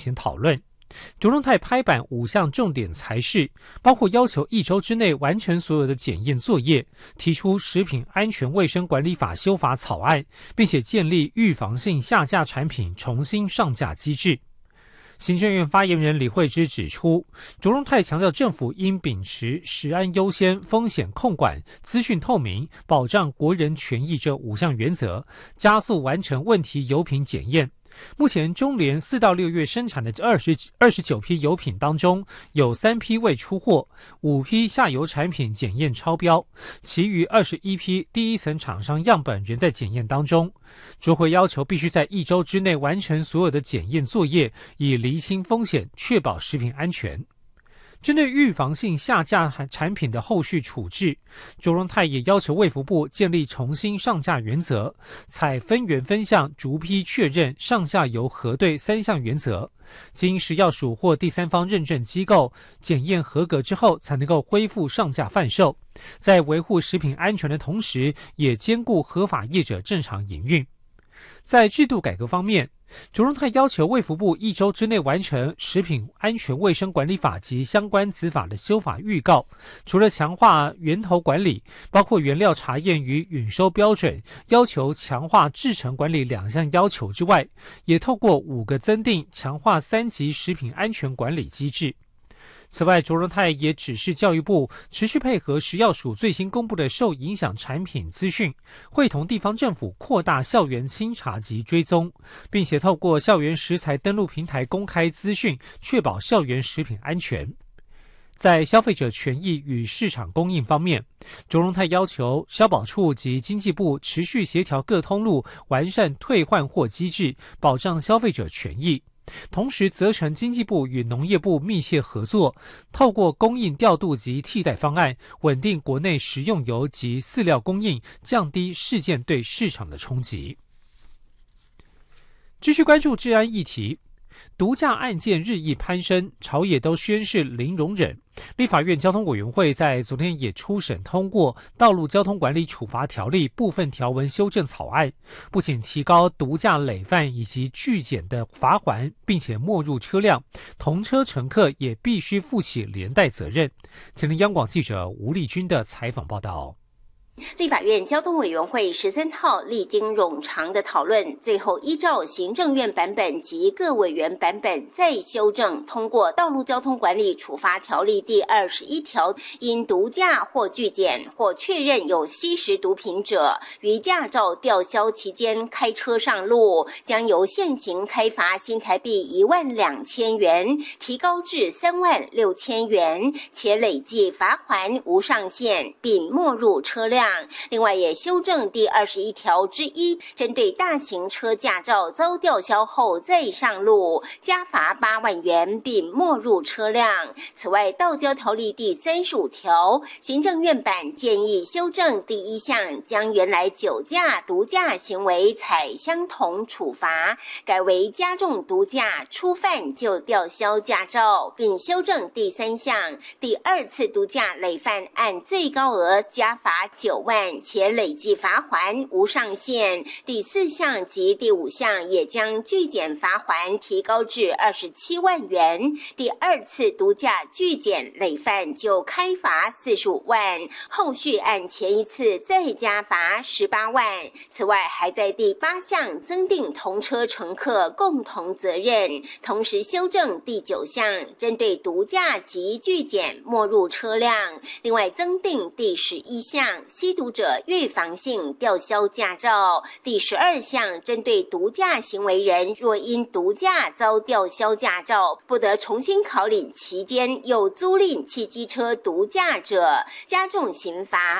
行讨论。卓荣泰拍板5项重点裁示，包括要求1周之内完成所有的检验作业，提出食品安全卫生管理法修法草案，并且建立预防性下架产品重新上架机制。行政院发言人李惠芝指出，卓荣泰强调政府应秉持食安优先、风险控管、资讯透明、保障国人权益这5项原则，加速完成问题油品检验。目前中联4到6月生产的29批油品当中，有3批未出货，5批下游产品检验超标，其余21批第一层厂商样本仍在检验当中。卓会要求必须在1周之内完成所有的检验作业，以厘清风险，确保食品安全。针对预防性下架产品的后续处置，卓荣泰也要求卫福部建立重新上架原则，采分源分项逐批确认上下游核对3项原则，经食药署或第三方认证机构检验合格之后，才能够恢复上架贩售。在维护食品安全的同时，也兼顾合法业者正常营运。在制度改革方面，卓荣泰要求卫福部1周之内完成《食品安全卫生管理法》及相关子法的修法预告，除了强化源头管理，包括原料查验与允收标准，要求强化制程管理2项要求之外，也透过5个增订强化3级食品安全管理机制。此外，卓荣泰也指示教育部持续配合食药署最新公布的受影响产品资讯，会同地方政府扩大校园清查及追踪，并且透过校园食材登录平台公开资讯，确保校园食品安全。在消费者权益与市场供应方面，卓荣泰要求消保处及经济部持续协调各通路，完善退换货机制，保障消费者权益。同时责成经济部与农业部密切合作，透过供应调度及替代方案，稳定国内食用油及饲料供应，降低事件对市场的冲击。继续关注治安议题，毒驾案件日益攀升，朝野都宣示零容忍。立法院交通委员会在昨天也初审通过《道路交通管理处罚条例》部分条文修正草案，不仅提高毒驾累犯以及拒检的罚锾，并且没入车辆，同车乘客也必须负起连带责任。请听央广记者吴丽君的采访报道。 立法院交通委员会13号历经冗长的讨论，最后依照行政院版本及各委员版本再修正通过《道路交通管理处罚条例》第21条，因毒驾或拒检或确认有吸食毒品者，于驾照吊销期间开车上路，将由现行开罚新台币12000元提高至36000元，且累计罚锾无上限，并没入车辆。另外也修正第21条之一，针对大型车驾照遭吊销后再上路，加罚8万元，并没入车辆。此外，道交条例第35条，行政院版建议修正第1项，将原来酒驾、毒驾行为采相同处罚，改为加重毒驾，初犯就吊销驾照，并修正第3项，第2次毒驾累犯按最高额加罚9万，且累计罚锾无上限。第4项及第5项也将拒检罚锾提高至27万元。第2次毒驾拒检累犯就开罚45万，后续按前1次再加罚18万。此外，还在第8项增订同车乘客共同责任，同时修正第9项，针对毒驾及拒检没入车辆。另外增订第11项，吸毒者预防性吊销驾照。第12项，针对毒驾行为人，若因毒驾遭吊销驾照，不得重新考领期间又租赁汽机车毒驾者，加重刑罚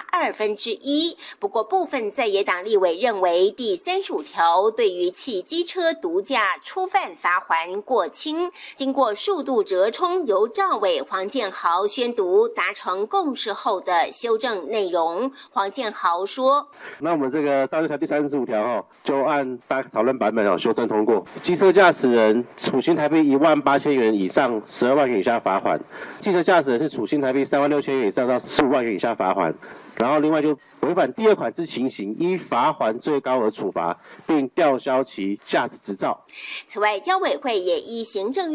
1/2。不过部分在野党立委认为第35条对于汽机车毒驾初犯罚锾过轻，经过数度折冲，由赵伟、黄建豪宣读达成共识后的修正内容。黄建豪说：“ 那我们这个道路条第35条就按大家讨论版本修正通过，机车驾驶人处新台币18000元以上12万元以下罚锾，汽车驾驶人是处新台币36000元以上到15万元以下罚锾。然后另外就违反第2款之情形，依罚锾最高额处罚，并吊销其驾驶执照。” 此外，交委会也依行政